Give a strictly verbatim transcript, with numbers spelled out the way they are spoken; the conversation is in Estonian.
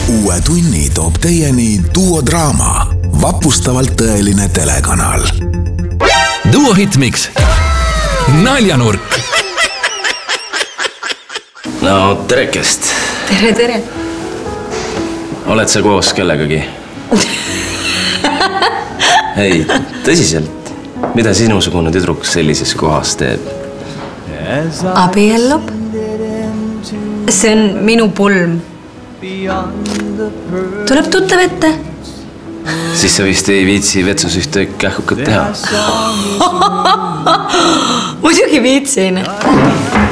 Uue tunni toob teieni Duo Draama, vapustavalt tõeline telekanal. Duo Hitmix. Naljanurk. No terekest. Tere, tere. Oled sa koos kellegagi? Ei, tõsiselt. Mida sinusugune tüdruk sellises kohas teeb? Abiellub. See on minu pulm. Tuleb tuttav ette. Siis sa vist ei viitsi vetsus ühte kähkukat teha. Muidugi viitsin.